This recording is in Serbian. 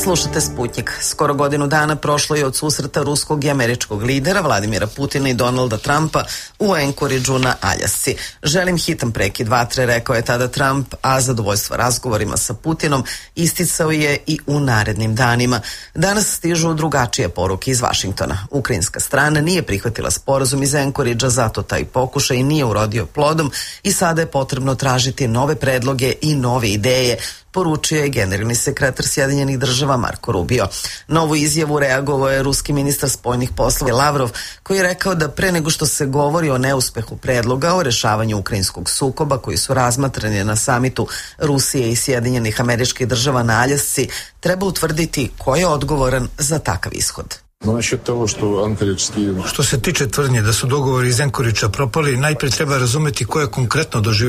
Slušate Sputnjik. Skoro godinu dana prošlo je od susreta ruskog i američkog lidera Vladimira Putina i Donalda Trumpa u Anchorageu na Aljasci. Želim hitan prekid vatre, rekao je tada Trump, a zadovoljstvo razgovorima sa Putinom isticao je i u narednim danima. Danas stižu drugačije poruke iz Vašingtona. Ukrajinska strana nije prihvatila sporazum iz Anchoragea, zato taj pokušaj nije urodio plodom i sada je potrebno tražiti nove predloge i nove ideje, poručio je generalni sekretar Sjedinjenih država Marko Rubio. Novu izjavu reagovao je ruski ministar spoljnih poslova Lavrov, koji je rekao da pre nego što se govori o neuspehu predloga o rešavanju ukrajinskog sukoba koji su razmatrani na samitu Rusije i Sjedinjenih Američkih Država na Aljasci, treba utvrditi ko je odgovoran za takav ishod. Što se tiče tvrdnje da su dogovori iz Anchoragea propali, najpre treba razumeti ko je konkretno doživio